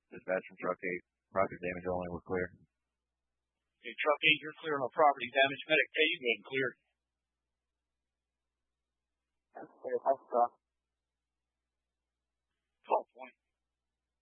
Dispatch from Truck 8. Property damage only, we're clear. Okay, Truck 8, you're clear on property damage. Medic K, you go ahead and clear. Clear, thanks, Truck.